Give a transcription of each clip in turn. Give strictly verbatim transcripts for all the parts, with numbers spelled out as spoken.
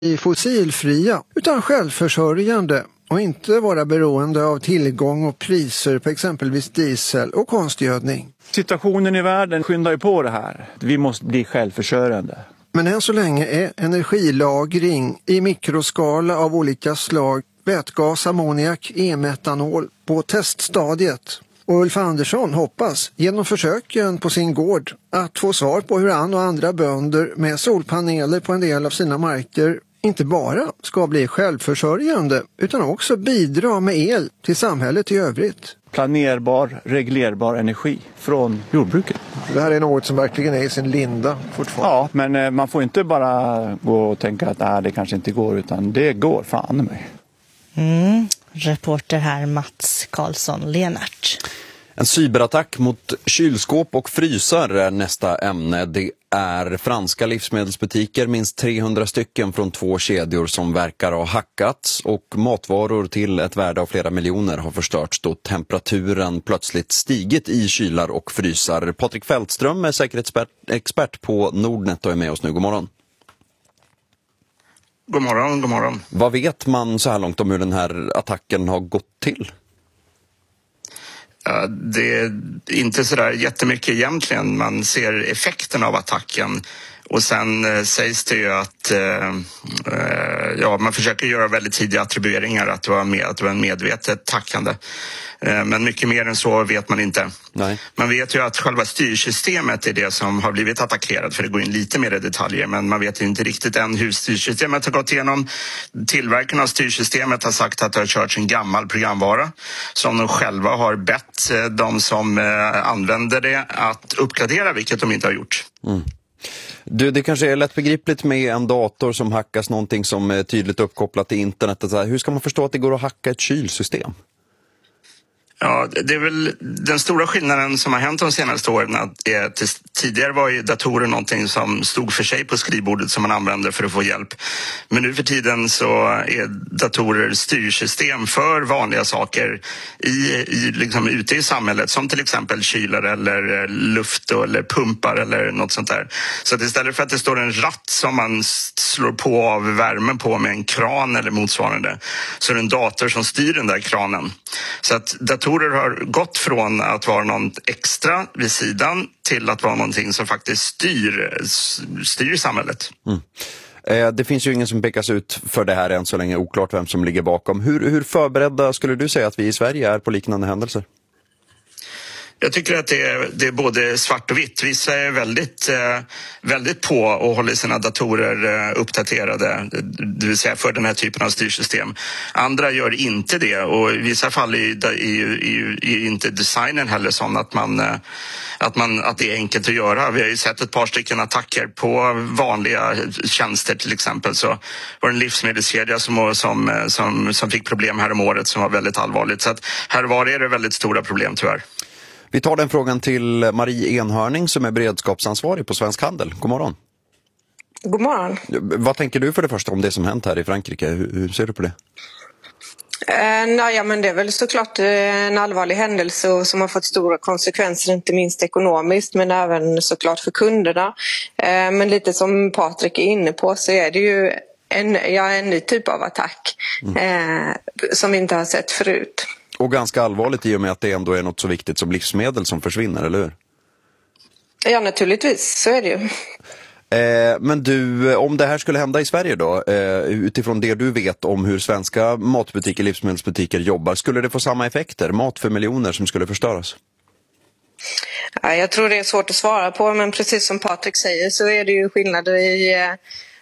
bli fossilfria utan självförsörjande och inte vara beroende av tillgång och priser på exempelvis diesel och konstgödning. Situationen i världen skyndar ju på det här. Vi måste bli självförsörjande. Men än så länge är energilagring i mikroskala av olika slag, vätgas, ammoniak, e-metanol på teststadiet. Och Ulf Andersson hoppas genom försöken på sin gård att få svar på hur han och andra bönder med solpaneler på en del av sina marker inte bara ska bli självförsörjande utan också bidra med el till samhället i övrigt. Planerbar, reglerbar energi från jordbruket. Det här är något som verkligen är i sin linda fortfarande. Ja, men man får inte bara gå och tänka att nej, det kanske inte går, utan det går fan mig. Mm, reporter här Mats Karlsson-Lenart. En cyberattack mot kylskåp och frysar är nästa ämne. Det är franska livsmedelsbutiker, minst trehundra stycken från två kedjor som verkar ha hackats, och matvaror till ett värde av flera miljoner har förstörts då temperaturen plötsligt stigit i kylar och frysar. Patrik Fältström är säkerhetsexpert på Nordnet och är med oss nu. God morgon. God morgon, god morgon. Vad vet man så här långt om hur den här attacken har gått till? Ja, det är inte så där jättemycket egentligen. Man ser effekten av attacken. Och sen eh, sägs det ju att eh, ja, man försöker göra väldigt tidiga attribueringar att det var, med, att det var en medvetet tackande. Eh, men mycket mer än så vet man inte. Nej. Man vet ju att själva styrsystemet är det som har blivit attackerat, för det går in lite mer i detaljer, men man vet inte riktigt än hur styrsystemet har gått igenom. Tillverkarna av styrsystemet har sagt att det har körts en gammal programvara som de själva har bett eh, de som eh, använder det att uppgradera, vilket de inte har gjort. Mm. Du, det kanske är lättbegripligt med en dator som hackas, någonting som är tydligt uppkopplat till internet. Hur ska man förstå att det går att hacka ett kylsystem? Ja, det är väl den stora skillnaden som har hänt de senaste åren. Att är att tidigare var ju datorer någonting som stod för sig på skrivbordet som man använde för att få hjälp. Men nu för tiden så är datorer styrsystem för vanliga saker i, i, liksom ute i samhället, som till exempel kylar eller luft eller pumpar eller något sånt där. Så att istället för att det står en ratt som man slår på av värmen på med en kran eller motsvarande, så är det en dator som styr den där kranen. Så att datorer har gått från att vara något extra vid sidan till att vara någonting som faktiskt styr, styr samhället. Mm. Eh, det finns ju ingen som pekas ut för det här än så länge, oklart vem som ligger bakom. Hur, hur förberedda skulle du säga att vi i Sverige är på liknande händelser? Jag tycker att det är, det är både svart och vitt. Vissa är väldigt, eh, väldigt på och håller sina datorer eh, uppdaterade, det vill säga för den här typen av styrsystem. Andra gör inte det, och i vissa fall är, är, är, är inte designen heller sån att, man, eh, att, man, att det är enkelt att göra. Vi har ju sett ett par stycken attacker på vanliga tjänster till exempel. Så var det en livsmedelskedja som, som, som, som fick problem här om året som var väldigt allvarligt. Så att här var det väldigt stora problem tyvärr. Vi tar den frågan till Marie Enhörning som är beredskapsansvarig på Svensk Handel. God morgon. God morgon. Vad tänker du för det första om det som hänt här i Frankrike? Hur, hur ser du på det? Eh, nej, ja, men det är väl såklart en allvarlig händelse som har fått stora konsekvenser, inte minst ekonomiskt men även såklart för kunderna. Eh, men lite som Patrik är inne på så är det ju en, ja, en ny typ av attack mm. eh, som vi inte har sett förut. Och ganska allvarligt i och med att det ändå är något så viktigt som livsmedel som försvinner, eller hur? Ja, naturligtvis. Så är det ju. Eh, men du, om det här skulle hända i Sverige då, eh, utifrån det du vet om hur svenska matbutiker, livsmedelsbutiker jobbar, skulle det få samma effekter? Mat för miljoner som skulle förstöras? Ja, jag tror det är svårt att svara på, men precis som Patrik säger så är det ju skillnader i eh,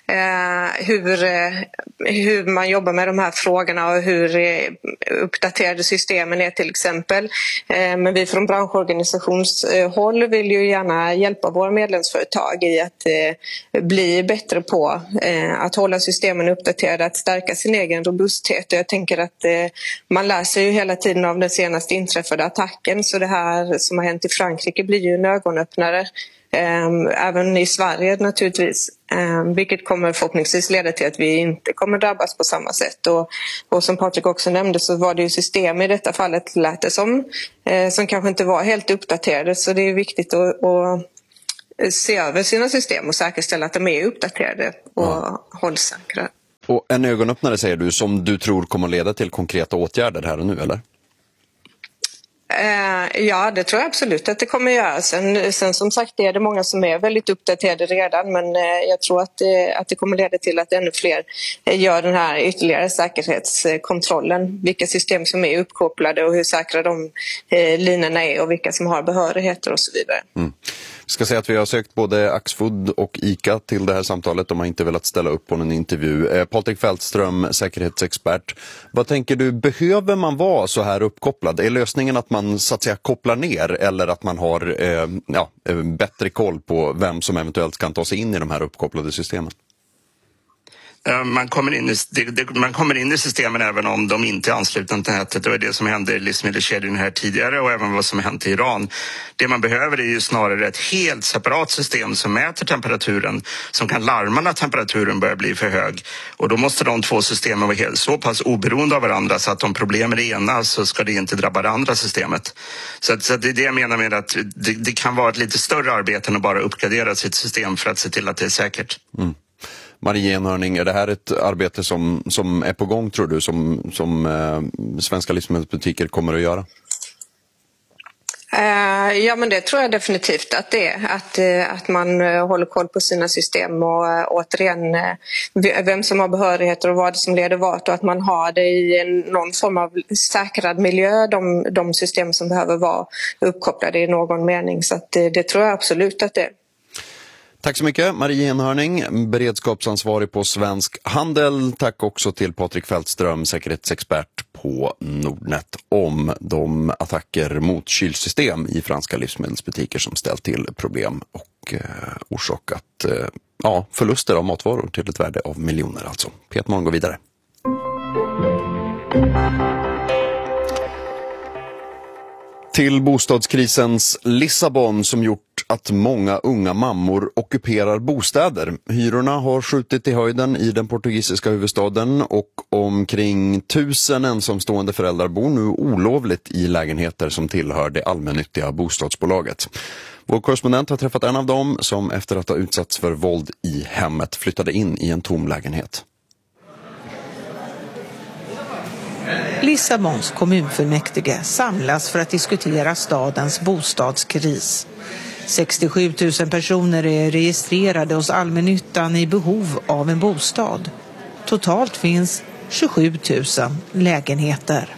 hur, eh, hur man jobbar med de här frågorna och hur eh, uppdaterade systemen är till exempel. Eh, men vi från branschorganisationshåll vill ju gärna hjälpa våra medlemsföretag i att eh, bli bättre på eh, att hålla systemen uppdaterade, att stärka sin egen robusthet. Och jag tänker att eh, man lär sig ju hela tiden av den senaste inträffade attacken, så det här som har hänt i Frankrike blir ju en ögonöppnare. Även i Sverige naturligtvis, vilket kommer förhoppningsvis leda till att vi inte kommer drabbas på samma sätt. Och, och som Patrik också nämnde så var det ju system i detta fallet lät det som, som kanske inte var helt uppdaterade, så det är viktigt att, att se över sina system och säkerställa att de är uppdaterade och ja. hållsäkra. Och en ögonöppnare säger du som du tror kommer att leda till konkreta åtgärder här och nu, eller? Eh, ja, det tror jag absolut att det kommer att göra. Sen, sen som sagt är det många som är väldigt uppdaterade redan, men eh, jag tror att, eh, att det kommer leda till att ännu fler eh, gör den här ytterligare säkerhetskontrollen. Vilka system som är uppkopplade och hur säkra de eh, linorna är och vilka som har behörigheter och så vidare. Mm. Vi ska säga att vi har sökt både Axfood och ICA till det här samtalet. De har inte velat ställa upp på en intervju. Eh, Patrik Fältström, säkerhetsexpert. Vad tänker du, behöver man vara så här uppkopplad? Är lösningen att man så att säga kopplar ner eller att man har eh, ja, bättre koll på vem som eventuellt kan ta sig in i de här uppkopplade systemen? Man kommer, in i, det, det, man kommer in i systemen även om de inte är anslutna till nätet. Det är det som hände i livsmedelskedjan här tidigare och även vad som hänt i Iran. Det man behöver är ju snarare ett helt separat system som mäter temperaturen, som kan larma när temperaturen börjar bli för hög. Och då måste de två systemen vara helt, så pass oberoende av varandra så att om problem är det ena så ska det inte drabba det andra systemet. Så, att, så att det är det jag menar med att det, det kan vara ett lite större arbete än att bara uppgradera sitt system för att se till att det är säkert. Mm. Marie Enhörning, är det här ett arbete som, som är på gång, tror du, som, som eh, svenska livsmedelsbutiker kommer att göra? Uh, ja, men det tror jag definitivt att det är. Att, uh, att man uh, håller koll på sina system och uh, återigen uh, vem som har behörigheter och vad som leder vart och att man har det i en, någon form av säkrad miljö, de, de system som behöver vara uppkopplade i någon mening. Så att, uh, det tror jag absolut att det är. Tack så mycket, Marie Enhörning, beredskapsansvarig på Svensk Handel. Tack också till Patrik Fältström, säkerhetsexpert på Nordnet, om de attacker mot kylsystem i franska livsmedelsbutiker som ställt till problem och eh, orsakat eh, ja, förluster av matvaror till ett värde av miljoner alltså. P ett Morgon går vidare. Till bostadskrisens Lissabon som gjort att många unga mammor ockuperar bostäder. Hyrorna har skjutit i höjden i den portugisiska huvudstaden och omkring tusen ensamstående föräldrar bor nu olovligt i lägenheter som tillhör det allmännyttiga bostadsbolaget. Vår korrespondent har träffat en av dem som efter att ha utsatts för våld i hemmet flyttade in i en tom lägenhet. Lissabons kommunfullmäktige samlas för att diskutera stadens bostadskris. sextiosju tusen personer är registrerade hos allmännyttan i behov av en bostad. Totalt finns tjugosju tusen lägenheter.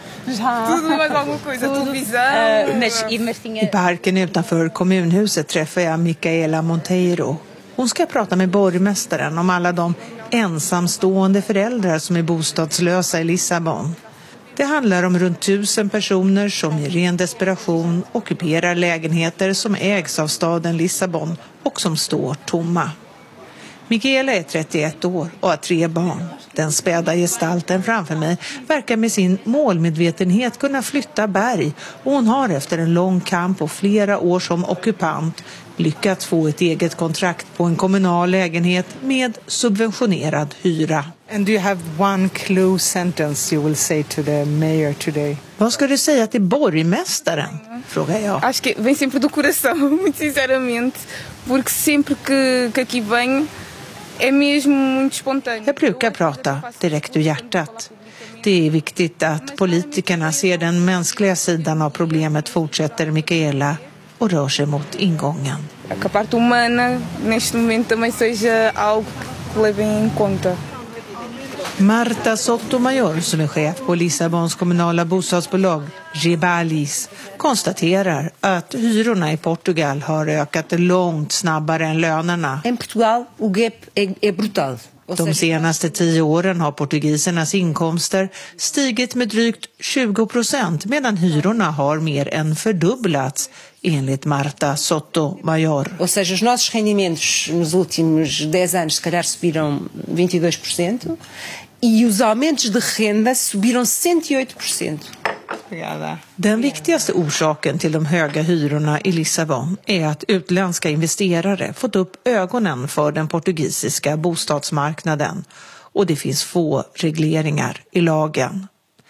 I parken utanför kommunhuset träffar jag Micaela Monteiro. Hon ska prata med borgmästaren om alla de ensamstående föräldrar som är bostadslösa i Lissabon. Det handlar om runt tusen personer som i ren desperation ockuperar lägenheter som ägs av staden Lissabon och som står tomma. Micaela är trettioett år och har tre barn. Den späda gestalten framför mig verkar med sin målmedvetenhet kunna flytta berg och hon har efter en lång kamp och flera år som ockupant lyckats få ett eget kontrakt på en kommunal lägenhet med subventionerad hyra. And do you have one clue sentence you will say to the mayor today? Vad ska du säga till borgmästaren? Frågar jag. Acho que vem sempre do coração, muito sinceramente, porque sempre que, que aqui venho é mesmo muito espontâneo. Jag brukar prata direkt ur hjärtat. Det är viktigt att politikerna ser den mänskliga sidan av problemet, fortsätter Micaela och rör sig mot ingången. Que a parte humana neste momento também seja algo que levem em conta. Marta Sotomayor, som är chef på Lissabons kommunala bostadsbolag Gebalis, konstaterar att hyrorna i Portugal har ökat långt snabbare än lönerna. I Portugal o gap är brutal. De senaste tio åren har portugisernas inkomster stigit med drygt tjugo procent medan hyrorna har mer än fördubblats, enligt Marta Sotomayor. Ou seja, os nossos rendimentos nos últimos dez anos se calhar subiram vinte e dois por cento e os aumentos de renda subiram cento e oito por cento. Den viktigaste orsaken till de höga hyrorna i Lissabon är att utländska investerare fått upp ögonen för den portugisiska bostadsmarknaden och det finns få regleringar i lagen.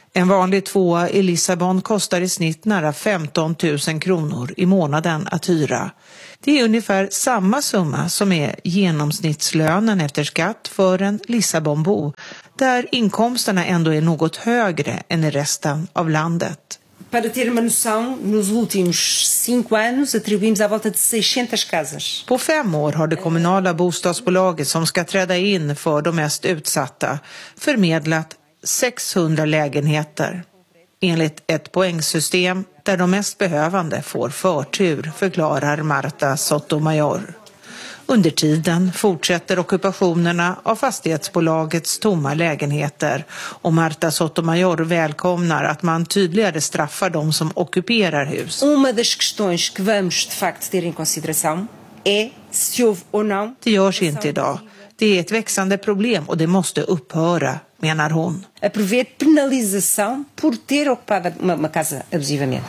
En vanlig tvåa i Lissabon kostar i snitt nära femton tusen kronor i månaden att hyra. Det är ungefär samma summa som är genomsnittslönen efter skatt för en Lissabonbo, där inkomsterna ändå är något högre än i resten av landet. Para ter uma noção, nos últimos cinco anos atribuímos à volta de seiscentas casas. På fem år har det kommunala bostadsbolaget som ska träda in för de mest utsatta förmedlat sexhundra lägenheter. Enligt ett poängsystem där de mest behövande får förtur, förklarar Marta Sotomayor. Under tiden fortsätter ockupationerna av fastighetsbolagets tomma lägenheter och Marta Sotomayor välkomnar att man tydligare straffar de som ockuperar hus. Uma das questões que vamos de facto ter em consideração é se houve ou não. Det görs inte idag. Det är ett växande problem och det måste upphöra, menar hon. A prever penalização por ter ocupado uma, uma casa abusivamente.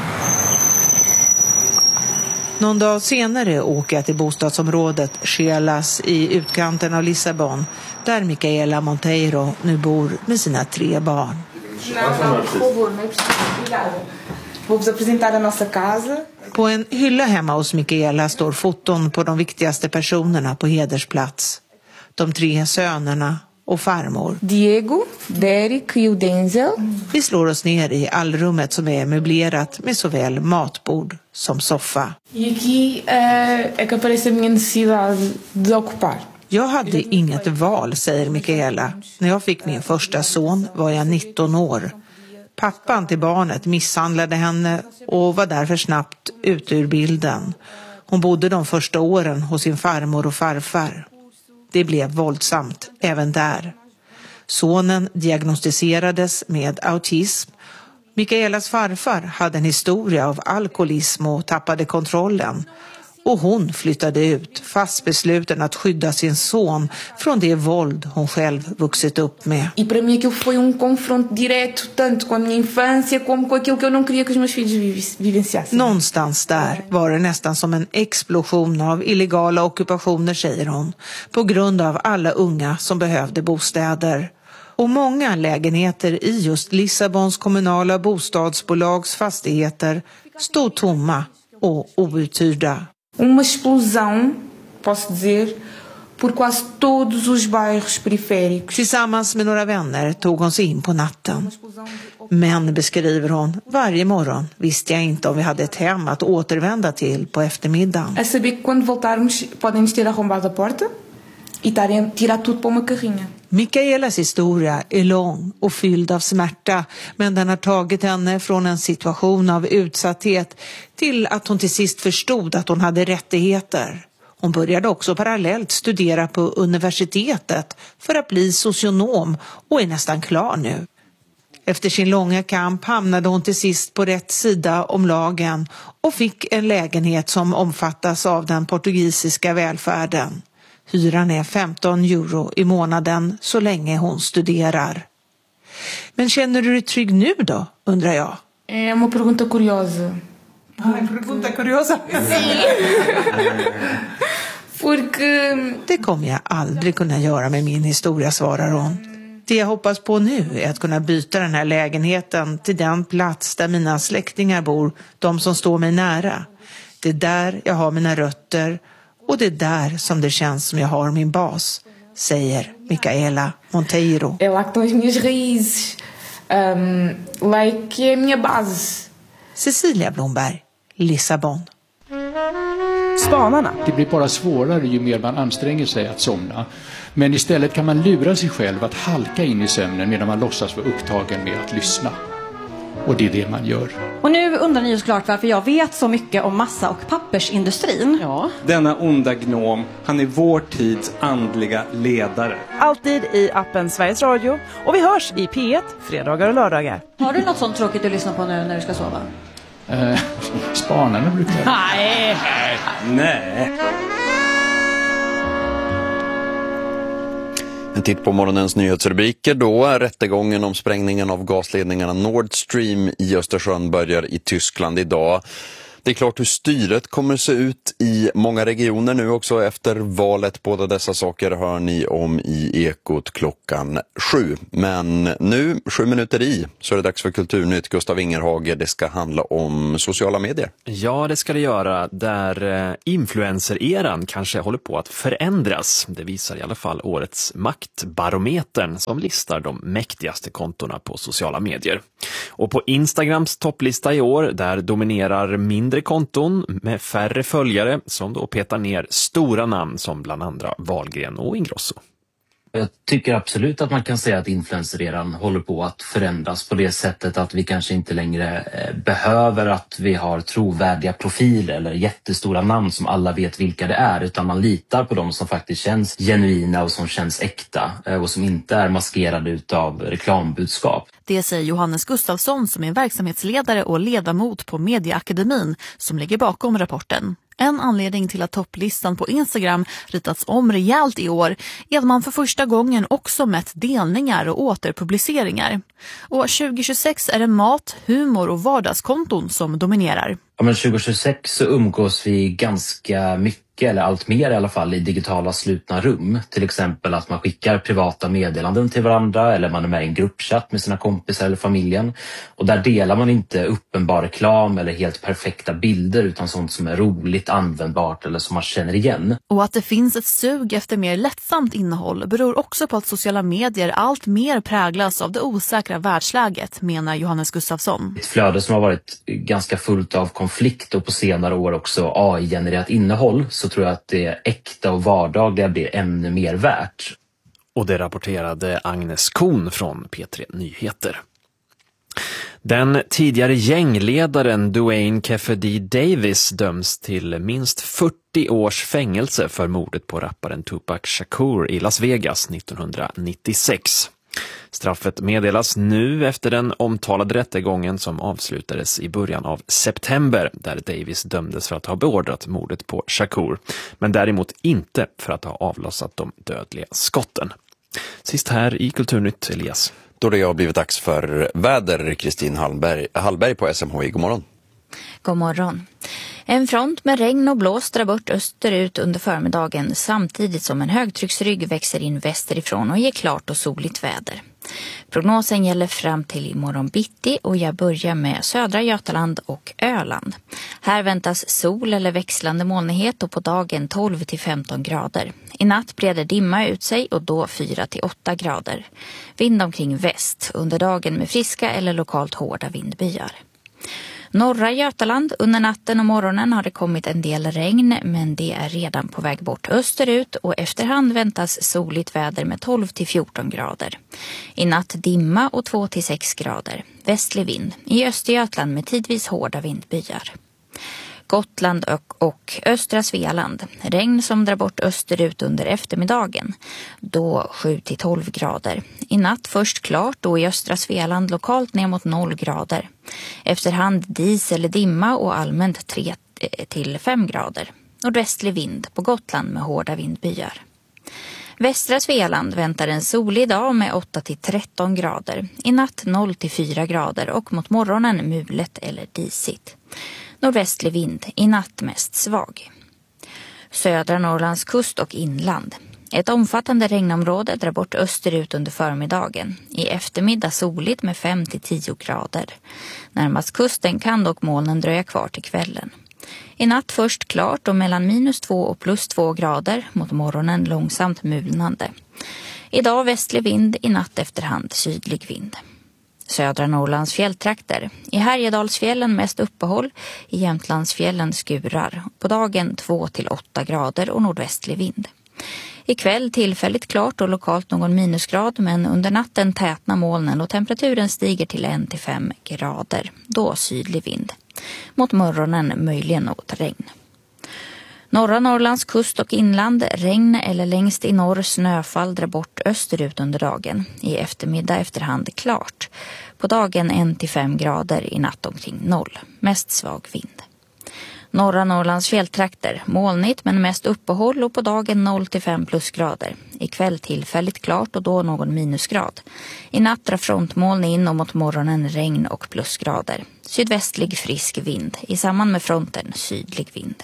Någon dag senare åker jag till bostadsområdet Chelas i utkanten av Lissabon, där Micaela Monteiro nu bor med sina tre barn. På en hylla hemma hos Micaela står foton på de viktigaste personerna på hedersplats. De tre sönerna och farmor. Diego, Derek och Denzel. Vi slår oss ner i allrummet som är möblerat med såväl matbord som soffa. E aqui é que aparece a minha necessidade de ocupar. Jag hade inget val, säger Micaela. När jag fick min första son var jag nitton år. Pappan till barnet misshandlade henne och var därför snabbt ut ur bilden. Hon bodde de första åren hos sin farmor och farfar. Det blev våldsamt även där. Sonen diagnostiserades med autism. Micaelas farfar hade en historia av alkoholism och tappade kontrollen. Och hon flyttade ut, fast besluten att skydda sin son från det våld hon själv vuxit upp med. E para mim aquilo foi um confronto direto, tanto com a minha infância como com aquilo que eu não queria que os meus filhos vivenciassem. Någonstans där var det nästan som en explosion av illegala ockupationer, säger hon, på grund av alla unga som behövde bostäder. Och många lägenheter i just Lissabons kommunala bostadsbolags fastigheter stod tomma och outhyrda. Uma explosão, posso dizer, por quase todos os bairros periféricos. Tillsammans med några vänner tog hon sig in på natten. Men, beskriver hon, varje morgon visste jag inte om vi hade ett hem att återvända till på eftermiddagen. A saber que quando voltarmos podem nos ter arrombado a porta e tarem tirar tudo på uma carrinha. Micaelas historia är lång och fylld av smärta, men den har tagit henne från en situation av utsatthet till att hon till sist förstod att hon hade rättigheter. Hon började också parallellt studera på universitetet för att bli socionom och är nästan klar nu. Efter sin långa kamp hamnade hon till sist på rätt sida om lagen och fick en lägenhet som omfattas av den portugisiska välfärden. Hyran är femton euro i månaden så länge hon studerar. Men känner du dig trygg nu då, undrar jag? É uma pergunta curiosa. Ah, en pergunta curiosa? Porque det kommer jag aldrig kunna göra med min historia, svarar hon. Det jag hoppas på nu är att kunna byta den här lägenheten till den plats där mina släktingar bor, de som står mig nära. Det är där jag har mina rötter. Och det är där som det känns som jag har min bas, säger Micaela Monteiro. É lá que estão as minhas raízes. Um, lá é que é a minha base. Cecilia Blomberg, Lissabon. Spanarna. Det blir bara svårare ju mer man anstränger sig att somna. Men istället kan man lura sig själv att halka in i sömnen medan man låtsas vara upptagen med att lyssna. Och det är det man gör. Och nu undrar ni ju såklart varför jag vet så mycket om massa- och pappersindustrin. Ja. Denna onda gnom, han är vår tids andliga ledare. Alltid i appen Sveriges Radio. Och vi hörs i P ett, fredagar och lördagar. Har du något sånt tråkigt att lyssna på nu när du ska sova? Eh, spanarna brukar jag. Nej. Nej. En titt på morgonens nyhetsrubriker då. Rättegången om sprängningen av gasledningarna Nord Stream i Östersjön börjar i Tyskland idag. Det är klart hur styret kommer se ut i många regioner nu också efter valet. Båda dessa saker hör ni om i Ekot klockan sju. Men nu, sju minuter i, så är det dags för Kulturnytt. Gustav Ingerhage, det ska handla om sociala medier. Ja, det ska det göra. Där influencer-eran kanske håller på att förändras. Det visar i alla fall årets Maktbarometern som listar de mäktigaste kontorna på sociala medier. Och på Instagrams topplista i år, där dominerar mindre konton med färre följare som då petar ner stora namn som bland andra Wahlgren och Ingrosso. Jag tycker absolut att man kan säga att influencereran håller på att förändras på det sättet att vi kanske inte längre behöver att vi har trovärdiga profiler eller jättestora namn som alla vet vilka det är, utan man litar på dem som faktiskt känns genuina och som känns äkta och som inte är maskerade utav reklambudskap. Det säger Johannes Gustafsson som är verksamhetsledare och ledamot på Mediaakademin som ligger bakom rapporten. En anledning till att topplistan på Instagram ritats om rejält i år är att man för första gången också mätt delningar och återpubliceringar. Och tjugo tjugosex är det mat, humor och vardagskonton som dominerar. Ja, men tjugo tjugosex så umgås vi ganska mycket, eller allt mer i alla fall, i digitala slutna rum. Till exempel att man skickar privata meddelanden till varandra eller man är med i en gruppchatt med sina kompisar eller familjen. Och där delar man inte uppenbar reklam eller helt perfekta bilder utan sånt som är roligt, användbart eller som man känner igen. Och att det finns ett sug efter mer lättsamt innehåll beror också på att sociala medier allt mer präglas av det osäkra världsläget, menar Johannes Gustafsson. Ett flöde som har varit ganska fullt av konflikt och på senare år också A I-genererat innehåll, så tror jag att det äkta och vardagliga blir ännu mer värt. Och det rapporterade Agnes Kohn från P tre Nyheter. Den tidigare gängledaren Duane Keffe Davis döms till minst fyrtio års fängelse för mordet på rapparen Tupac Shakur i Las Vegas nittonhundranittiosex. Straffet meddelas nu efter den omtalade rättegången som avslutades i början av september, där Davis dömdes för att ha beordrat mordet på Shakur, men däremot inte för att ha avlossat de dödliga skotten. Sist här i Kulturnytt, Elias. Då det har blivit dags för väder, Kristin Hallberg, Hallberg på S M H I. God morgon. God morgon. En front med regn och blåst drar bort österut under förmiddagen samtidigt som en högtrycksrygg växer in västerifrån och ger klart och soligt väder. Prognosen gäller fram till imorgon bitti och jag börjar med södra Götaland och Öland. Här väntas sol eller växlande molnighet och på dagen tolv till femton grader. I natt breder dimma ut sig och då fyra till åtta grader. Vind omkring väst, under dagen med friska eller lokalt hårda vindbyar. Norra Götaland, under natten och morgonen har det kommit en del regn, men det är redan på väg bort österut och efterhand väntas soligt väder med tolv till fjorton grader. I natt dimma och två till sex grader. Västlig vind. I Östergötland med tidvis hårda vindbyar. Gotland och, och östra Svealand. Regn som drar bort österut under eftermiddagen. Då sju till tolv grader. I natt först klart och i östra Svealand lokalt ner mot noll grader. Efterhand dis eller dimma och allmänt tre till fem grader. Nordvästlig vind på Gotland med hårda vindbyar. Västra Svealand väntar en solig dag med åtta till tretton grader. I natt noll till fyra grader och mot morgonen mulet eller disigt. Nordvästlig vind, i natt mest svag. Södra Norrlands kust och inland. Ett omfattande regnområde drar bort österut under förmiddagen. I eftermiddag soligt med fem till tio grader. Närmast kusten kan dock molnen dröja kvar till kvällen. I natt först klart och mellan minus två och plus två grader, mot morgonen långsamt mulnande. Idag västlig vind, i natt efterhand sydlig vind. Södra Norrlands fjälltrakter. I Härjedalsfjällen mest uppehåll, i Jämtlandsfjällen skurar. På dagen två till åtta grader och nordvästlig vind. Ikväll tillfälligt klart och lokalt någon minusgrad, men under natten tätnar molnen och temperaturen stiger till ett till fem grader. Då sydlig vind. Mot morgonen möjligen något regn. Norra Norrlands kust och inland, regn eller längst i norr snöfall drar bort österut under dagen. I eftermiddag efterhand klart. På dagen ett till fem grader, i natt omkring noll. Mest svag vind. Norra Norrlands fjälltrakter, molnigt men mest uppehåll och på dagen noll till fem plusgrader. Ikväll tillfälligt klart och då någon minusgrad. I natt drar frontmoln in och mot morgonen regn och plusgrader. Sydvästlig frisk vind, i samband med fronten sydlig vind.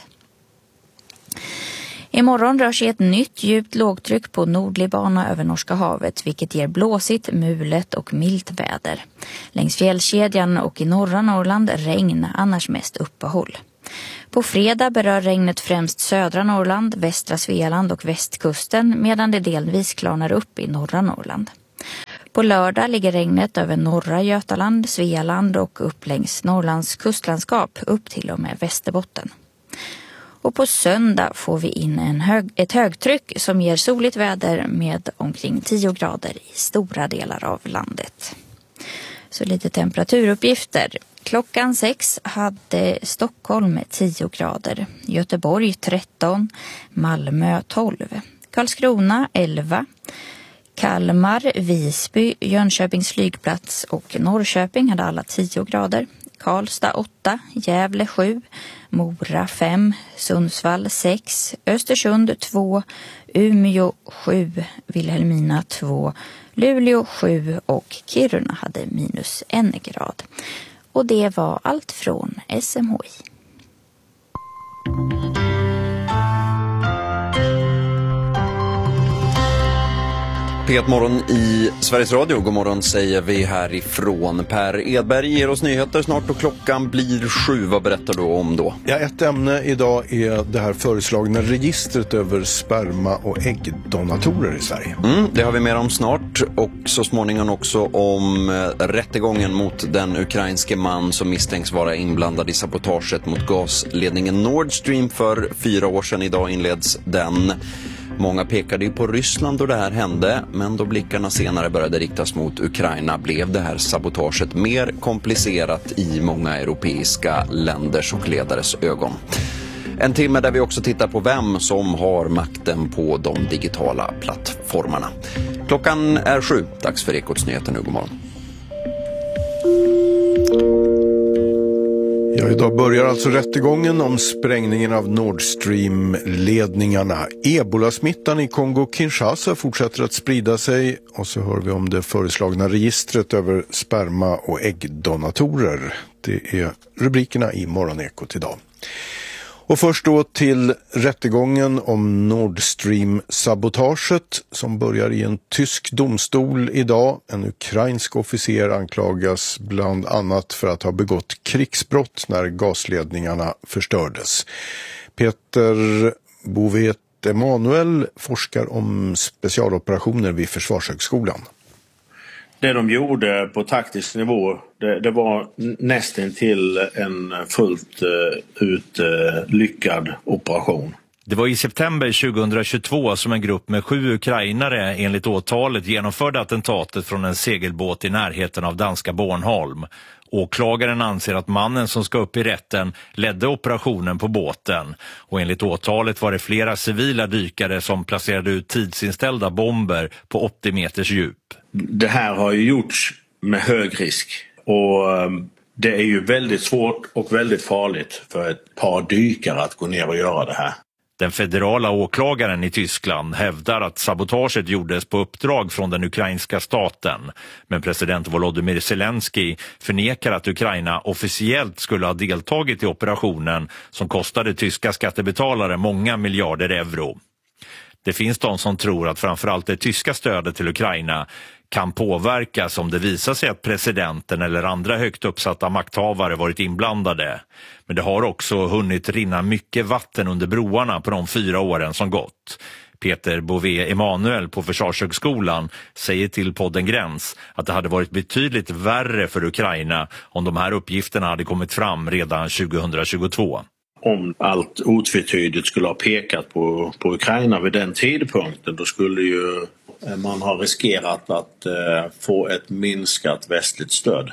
Imorgon rör sig ett nytt djupt lågtryck på nordlig bana över Norska havet, vilket ger blåsigt, mulet och milt väder. Längs fjällkedjan och i norra Norrland regn, annars mest uppehåll. På fredag berör regnet främst södra Norrland, västra Svealand och västkusten, medan det delvis klarnar upp i norra Norrland. På lördag ligger regnet över norra Götaland, Svealand och upp längs Norrlands kustlandskap upp till och med Västerbotten. Och på söndag får vi in en hög, ett högtryck som ger soligt väder med omkring tio grader i stora delar av landet. Så lite temperaturuppgifter. Klockan sex hade Stockholm tio grader, Göteborg tretton, Malmö tolv, Karlskrona elva, Kalmar, Visby, Jönköpings flygplats och Norrköping hade alla tio grader. Karlstad åtta, Gävle sju, Mora fem, Sundsvall sex, Östersund två, Umeå sju, Vilhelmina två, Luleå sju och Kiruna hade minus en grad. Och det var allt från S M H I. P ett morgon i Sveriges Radio. God morgon säger vi härifrån. Per Edberg ger oss nyheter snart och klockan blir sju. Vad berättar du om då? Ja, ett ämne idag är det här föreslagna registret över sperma- och äggdonatorer i Sverige. Mm, det har vi mer om snart och så småningom också om rättegången mot den ukrainske man som misstänks vara inblandad i sabotaget mot gasledningen Nord Stream för fyra år sedan. Idag inleds den. Många pekade ju på Ryssland då det här hände, men då blickarna senare började riktas mot Ukraina blev det här sabotaget mer komplicerat i många europeiska länders och ledares ögon. En timme där vi också tittar på vem som har makten på de digitala plattformarna. Klockan är sju, dags för Ekots nyheter nu, god morgon. Ja, idag börjar alltså rättegången om sprängningen av Nord Stream-ledningarna. Ebola-smittan i Kongo-Kinshasa fortsätter att sprida sig och så hör vi om det föreslagna registret över sperma- och äggdonatorer. Det är rubrikerna i Morgonekot idag. Och först då till rättegången om Nord Stream-sabotaget som börjar i en tysk domstol idag. En ukrainsk officer anklagas bland annat för att ha begått krigsbrott när gasledningarna förstördes. Peter Bovet Emanuel forskar om specialoperationer vid Försvarshögskolan. Det de gjorde på taktisk nivå, det, det var nästan till en fullt uh, ut uh, lyckad operation. Det var i september tjugohundratjugotvå som en grupp med sju ukrainare enligt åtalet genomförde attentatet från en segelbåt i närheten av danska Bornholm. Åklagaren anser att mannen som ska upp i rätten ledde operationen på båten och enligt åtalet var det flera civila dykare som placerade ut tidsinställda bomber på åttio meters djup. Det här har ju gjorts med hög risk och det är ju väldigt svårt och väldigt farligt för ett par dykare att gå ner och göra det här. Den federala åklagaren i Tyskland hävdar att sabotaget gjordes på uppdrag från den ukrainska staten. Men president Volodymyr Zelensky förnekar att Ukraina officiellt skulle ha deltagit i operationen som kostade tyska skattebetalare många miljarder euro. Det finns de som tror att framförallt det tyska stödet till Ukraina kan påverkas om det visar sig att presidenten eller andra högt uppsatta makthavare varit inblandade. Men det har också hunnit rinna mycket vatten under broarna på de fyra åren som gått. Peter Bovet Emanuel på Försvarshögskolan säger till podden Gräns att det hade varit betydligt värre för Ukraina om de här uppgifterna hade kommit fram redan tjugohundratjugotvå. Om allt otvetydigt skulle ha pekat på, på Ukraina vid den tidpunkten, då skulle ju man ha riskerat att eh, få ett minskat västligt stöd.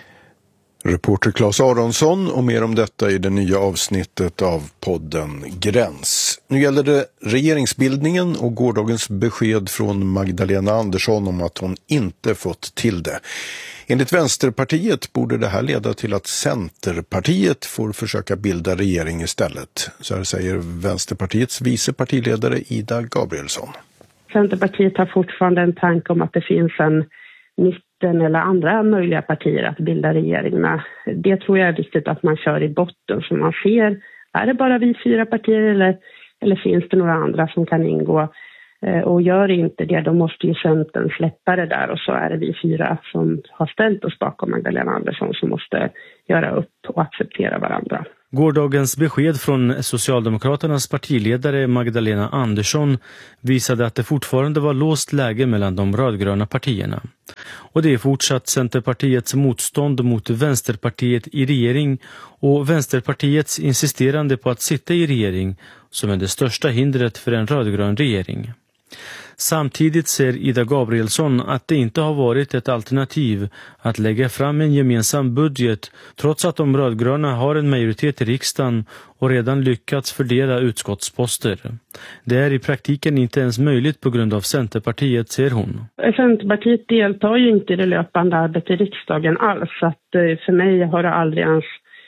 Reporter Claes Aronsson och mer om detta i det nya avsnittet av podden Gräns. Nu gäller det regeringsbildningen och gårdagens besked från Magdalena Andersson om att hon inte fått till det. Enligt Vänsterpartiet borde det här leda till att Centerpartiet får försöka bilda regering istället. Så här säger Vänsterpartiets vice partiledare Ida Gabrielsson. Centerpartiet har fortfarande en tanke om att det finns en mitten eller andra möjliga partier att bilda regering med. Det tror jag är viktigt att man kör i botten så man ser, är det bara vi fyra partier eller, eller finns det några andra som kan ingå? Och gör inte det, då måste ju Centern släppa det där och så är det vi fyra som har ställt oss bakom Magdalena Andersson som måste göra upp och acceptera varandra. Gårdagens besked från Socialdemokraternas partiledare Magdalena Andersson visade att det fortfarande var låst läge mellan de rödgröna partierna. Och det är fortsatt Centerpartiets motstånd mot Vänsterpartiet i regering och Vänsterpartiets insisterande på att sitta i regering som är det största hindret för en rödgrön regering. Samtidigt ser Ida Gabrielsson att det inte har varit ett alternativ att lägga fram en gemensam budget trots att de rödgröna har en majoritet i riksdagen och redan lyckats fördela utskottsposter. Det är i praktiken inte ens möjligt på grund av Centerpartiet, säger hon. Centerpartiet deltar ju inte i det löpande arbetet i riksdagen alls. Så att för mig har det aldrig ens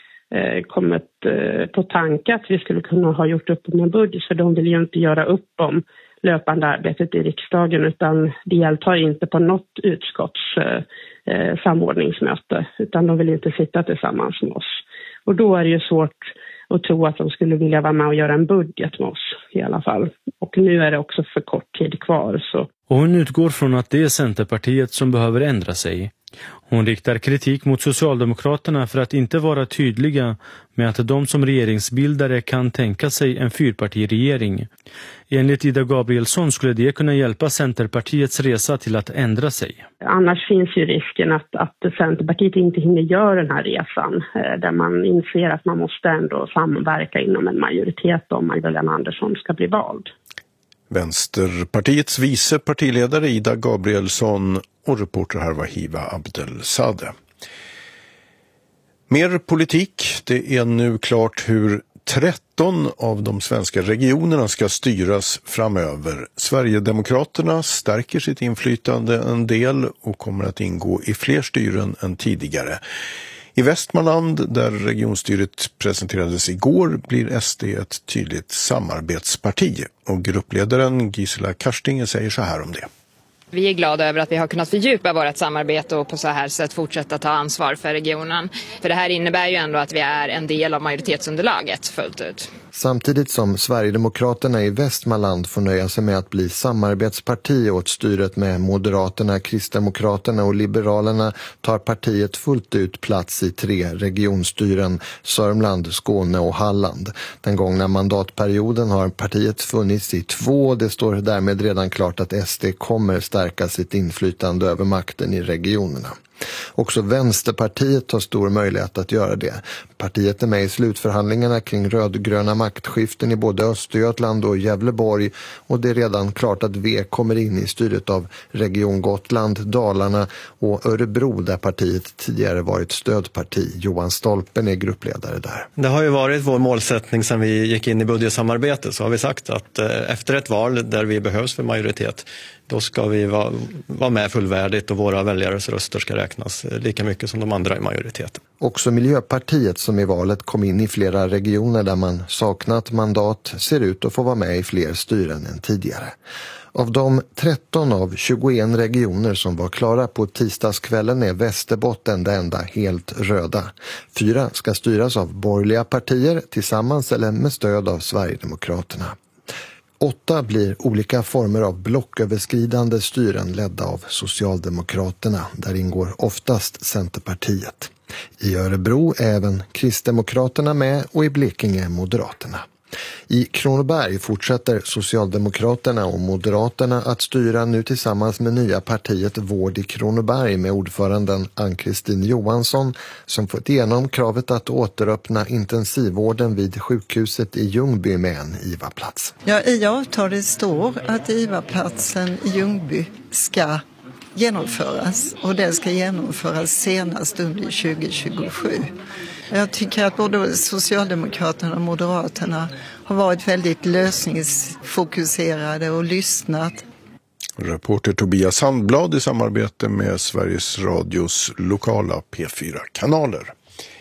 kommit på tanke att vi skulle kunna ha gjort upp om en budget, för de vill ju inte göra upp om löpande arbetet i riksdagen utan deltar inte på något utskotts eh, samordningsmöte utan de vill inte sitta tillsammans med oss. Och då är det ju svårt att tro att de skulle vilja vara med och göra en budget med oss i alla fall. Och nu är det också för kort tid kvar. Så. Och hon utgår från att det är Centerpartiet som behöver ändra sig. Hon riktar kritik mot Socialdemokraterna för att inte vara tydliga med att de som regeringsbildare kan tänka sig en fyrpartiregering. Enligt Ida Gabrielsson skulle det kunna hjälpa Centerpartiets resa till att ändra sig. Annars finns ju risken att, att Centerpartiet inte hinner göra den här resan där man inser att man måste ändå samverka inom en majoritet om Magdalena Andersson ska bli vald. Vänsterpartiets vice partiledare Ida Gabrielsson och reporter här var Hiva Abdelsade. Mer politik. Det är nu klart hur tretton av de svenska regionerna ska styras framöver. Sverigedemokraterna stärker sitt inflytande en del och kommer att ingå i fler styren än tidigare. I Västmanland, där regionstyret presenterades igår, blir S D ett tydligt samarbetsparti. Och gruppledaren Gisela Karstinge säger så här om det. Vi är glada över att vi har kunnat fördjupa vårt samarbete och på så här sätt fortsätta ta ansvar för regionen. För det här innebär ju ändå att vi är en del av majoritetsunderlaget fullt ut. Samtidigt som Sverigedemokraterna i Västmanland får nöja sig med att bli samarbetsparti åt styret med Moderaterna, Kristdemokraterna och Liberalerna tar partiet fullt ut plats i tre regionstyren, Sörmland, Skåne och Halland. Den gångna mandatperioden har partiet funnits i två och det står därmed redan klart att S D kommer stärka sitt inflytande över makten i regionerna. Också Vänsterpartiet har stor möjlighet att göra det. Partiet är med i slutförhandlingarna kring rödgröna maktskiften i både Östergötland och Gävleborg och det är redan klart att V kommer in i styret av Region Gotland, Dalarna och Örebro där partiet tidigare varit stödparti. Johan Stolpen är gruppledare där. Det har ju varit vår målsättning sedan vi gick in i budgetsamarbete, så har vi sagt att efter ett val där vi behövs för majoritet, då ska vi vara, vara med fullvärdigt och våra väljares röster ska räknas lika mycket som de andra i majoriteten. Också Miljöpartiet som i valet kom in i flera regioner där man saknat mandat ser ut att få vara med i fler styren än tidigare. Av de tretton av tjugoen regioner som var klara på tisdagskvällen är Västerbotten det enda helt röda. Fyra ska styras av borgerliga partier tillsammans eller med stöd av Sverigedemokraterna. Åtta blir olika former av blocköverskridande styren ledda av Socialdemokraterna. Där ingår oftast Centerpartiet. I Örebro är även Kristdemokraterna med och i Blekinge Moderaterna. I Kronoberg fortsätter Socialdemokraterna och Moderaterna att styra nu tillsammans med nya partiet Vård i Kronoberg med ordföranden Ann-Kristin Johansson som fått igenom kravet att återöppna intensivvården vid sjukhuset i Ljungby med en I V A-plats. Ja, i avtalet står att I V A-platsen i Ljungby ska genomföras och den ska genomföras senast under tjugo tjugosju. Jag tycker att både Socialdemokraterna och Moderaterna har varit väldigt lösningsfokuserade och lyssnat. Reporter Tobias Sandblad i samarbete med Sveriges Radios lokala P fyra-kanaler.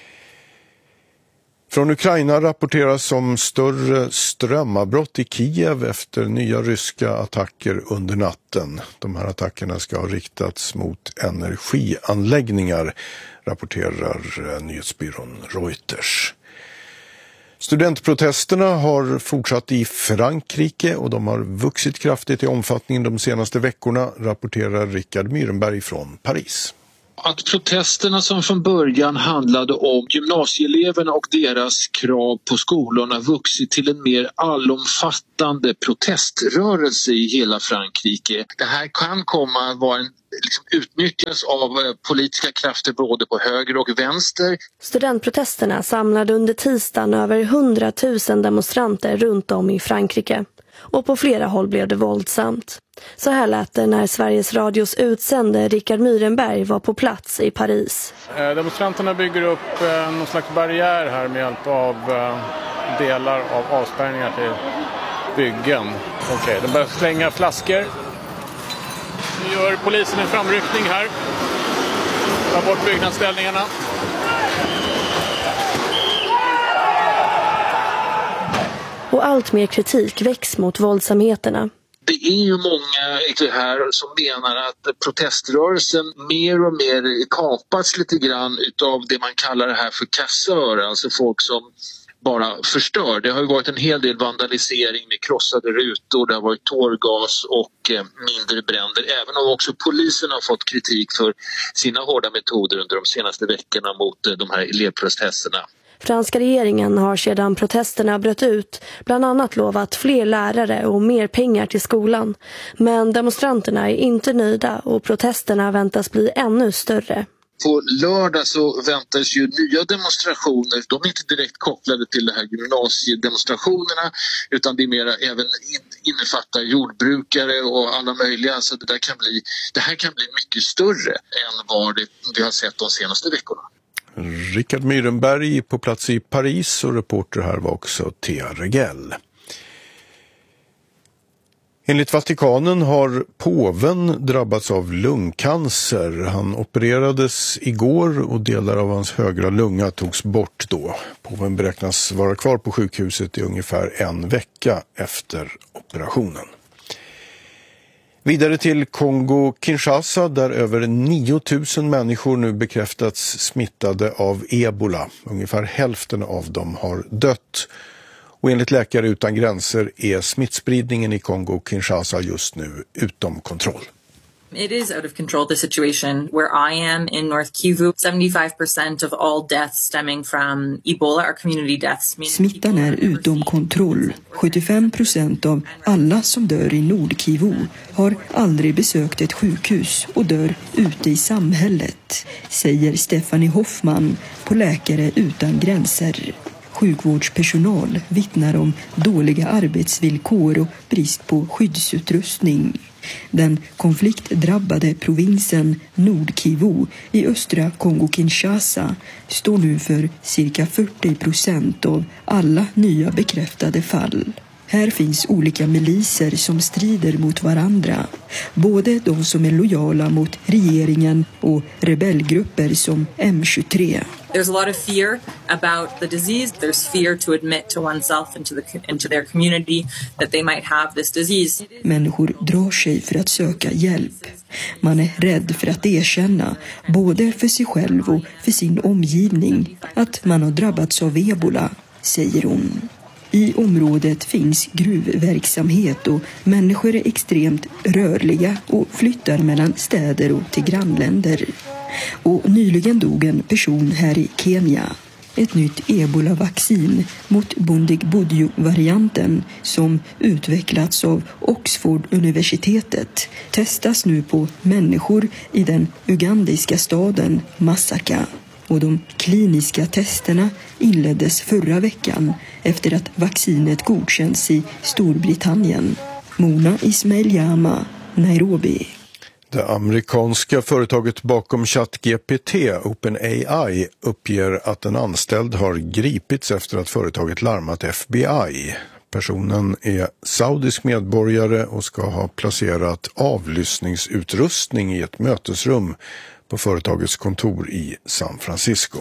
Från Ukraina rapporteras om större strömavbrott i Kiev efter nya ryska attacker under natten. De här attackerna ska ha riktats mot energianläggningar, rapporterar nyhetsbyrån Reuters. Studentprotesterna har fortsatt i Frankrike och de har vuxit kraftigt i omfattning de senaste veckorna, rapporterar Rickard Myrenberg från Paris. Att protesterna som från början handlade om gymnasieeleverna och deras krav på skolorna vuxit till en mer allomfattande proteströrelse i hela Frankrike. Det här kan komma att vara en, liksom, utnyttjas av politiska krafter både på höger och vänster. Studentprotesterna samlade under tisdagen över hundratusen demonstranter runt om i Frankrike. Och på flera håll blev det våldsamt. Så här lät det när Sveriges Radios utsände Rickard Myrenberg var på plats i Paris. Demonstranterna bygger upp någon slags barriär här med hjälp av delar av avspärrningar till byggen. Okej, de börjar slänga flaskor. Nu gör polisen en framryckning här. Ta bort byggnadsställningarna. Och allt mer kritik väcks mot våldsamheterna. Det är ju många här som menar att proteströrelsen mer och mer kapats lite grann utav det man kallar det här för kassör, alltså folk som bara förstör. Det har ju varit en hel del vandalisering med krossade rutor, det har varit tårgas och mindre bränder. Även om också polisen har fått kritik för sina hårda metoder under de senaste veckorna mot de här elevprotesterna. Franska regeringen har sedan protesterna bröt ut bland annat lovat fler lärare och mer pengar till skolan. Men demonstranterna är inte nöjda och protesterna väntas bli ännu större. På lördag så väntas ju nya demonstrationer. De är inte direkt kopplade till de här gymnasiedemonstrationerna utan det är mer även innefattar jordbrukare och alla möjliga. Så det, där kan bli, det här kan bli mycket större än vad det, vi har sett de senaste veckorna. Rickard Myrenberg på plats i Paris och reporter här var också Thea Regell. Enligt Vatikanen har påven drabbats av lungcancer. Han opererades igår och delar av hans högra lunga togs bort då. Påven beräknas vara kvar på sjukhuset i ungefär en vecka efter operationen. Vidare till Kongo-Kinshasa där över nio tusen människor nu bekräftats smittade av ebola. Ungefär hälften av dem har dött. Och enligt Läkare utan gränser är smittspridningen i Kongo-Kinshasa just nu utom kontroll. It is out of control, the situation where I am in North Kivu. seventy-five percent of all deaths stemming from Ebola are community deaths. Smittan är utom kontroll. sjuttiofem procent av alla som dör i Nord-Kivu har aldrig besökt ett sjukhus och dör ute i samhället, säger Stephanie Hoffman på Läkare utan gränser. Sjukvårdspersonal vittnar om dåliga arbetsvillkor och brist på skyddsutrustning. Den konfliktdrabbade provinsen Nord-Kivu i östra Kongo-Kinshasa står nu för cirka fyrtio procent av alla nya bekräftade fall. Här finns olika miliser som strider mot varandra. Både de som är lojala mot regeringen och rebellgrupper som M tjugotre. There's a lot of fear about the disease. There's fear to admit to oneself and to, the, and to their community that they might have this disease. Människor drar sig för att söka hjälp. Man är rädd för att erkänna, både för sig själv och för sin omgivning, att man har drabbats av ebola, säger hon. I området finns gruvverksamhet och människor är extremt rörliga och flyttar mellan städer och till grannländer. Och nyligen dog en person här i Kenya. Ett nytt ebola-vaccin mot Bundibugyo-varianten som utvecklats av Oxford-universitetet testas nu på människor i den ugandiska staden Masaka. Och de kliniska testerna inleddes förra veckan efter att vaccinet godkänns i Storbritannien. Mona Ismail-Jama, Nairobi. Det amerikanska företaget bakom ChatGPT, OpenAI, uppger att en anställd har gripits efter att företaget larmat F B I. Personen är saudisk medborgare och ska ha placerat avlyssningsutrustning i ett mötesrum på företagets kontor i San Francisco.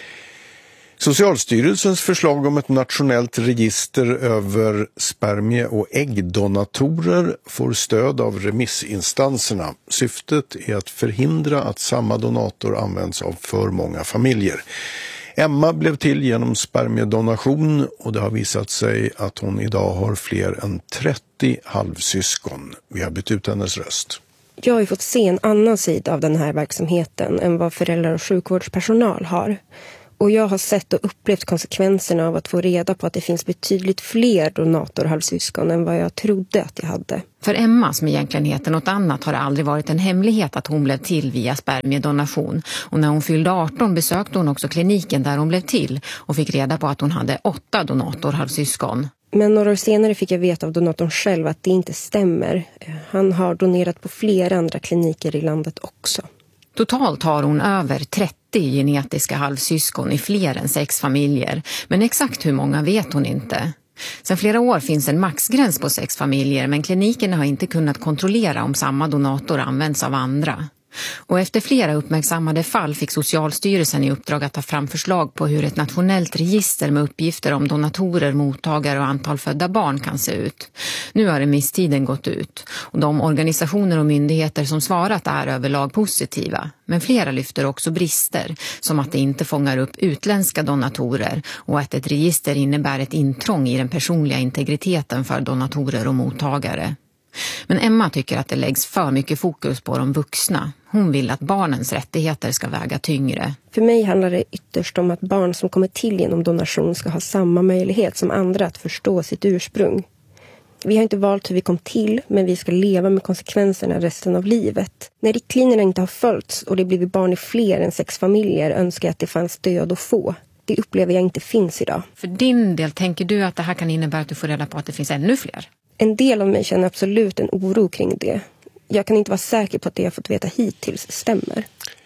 Socialstyrelsens förslag om ett nationellt register över spermie- och äggdonatorer får stöd av remissinstanserna. Syftet är att förhindra att samma donator används av för många familjer. Emma blev till genom spermiedonation och det har visat sig att hon idag har fler än trettio halvsyskon. Vi har bytt ut hennes röst. Jag har ju fått se en annan sida av den här verksamheten än vad föräldrar och sjukvårdspersonal har. Och jag har sett och upplevt konsekvenserna av att få reda på att det finns betydligt fler donatorhalvsyskon än vad jag trodde att jag hade. För Emma, som egentligen heter något annat, har det aldrig varit en hemlighet att hon blev till via spermiedonation. Och när hon fyllde arton besökte hon också kliniken där hon blev till och fick reda på att hon hade åtta donatorhalvsyskon. Men några år senare fick jag veta av donatorn själv att det inte stämmer. Han har donerat på flera andra kliniker i landet också. Totalt har hon över trettio genetiska halvsyskon i fler än sex familjer. Men exakt hur många vet hon inte. Sedan flera år finns en maxgräns på sex familjer, men klinikerna har inte kunnat kontrollera om samma donator används av andra. Och efter flera uppmärksammade fall fick Socialstyrelsen i uppdrag att ta fram förslag på hur ett nationellt register med uppgifter om donatorer, mottagare och antal födda barn kan se ut. Nu har remisstiden gått ut och de organisationer och myndigheter som svarat är överlag positiva. Men flera lyfter också brister, som att det inte fångar upp utländska donatorer och att ett register innebär ett intrång i den personliga integriteten för donatorer och mottagare. Men Emma tycker att det läggs för mycket fokus på de vuxna. Hon vill att barnens rättigheter ska väga tyngre. För mig handlar det ytterst om att barn som kommer till genom donation ska ha samma möjlighet som andra att förstå sitt ursprung. Vi har inte valt hur vi kom till, men vi ska leva med konsekvenserna resten av livet. När riktlinjerna inte har följts och det blivit barn i fler än sex familjer önskar jag att det fanns stöd att få. Det upplever jag inte finns idag. För din del, tänker du att det här kan innebära att du får reda på att det finns ännu fler? En del av mig känner absolut en oro kring det. Jag kan inte vara säker på att det jag fått veta hittills stämmer.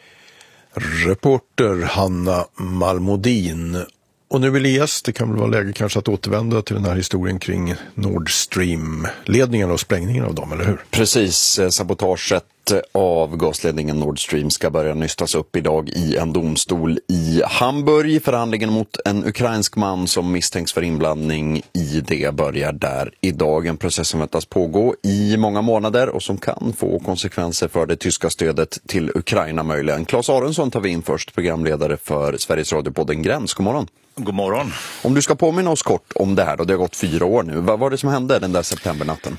Reporter Hanna Malmodin. Och nu Elias, det kan väl vara läge kanske att återvända till den här historien kring Nord Stream-ledningen och sprängningen av dem, eller hur? Precis, sabotaget av gasledningen Nord Stream ska börja nystas upp idag i en domstol i Hamburg. Förhandlingen mot en ukrainsk man som misstänks för inblandning i det börjar där idag. En process som väntas pågå i många månader och som kan få konsekvenser för det tyska stödet till Ukraina möjligen. Claes Aronsson tar vi in först, programledare för Sveriges Radio-podden Gräns. God morgon. God morgon. Om du ska påminna oss kort om det här, och det har gått fyra år nu. Vad var det som hände den där septembernatten?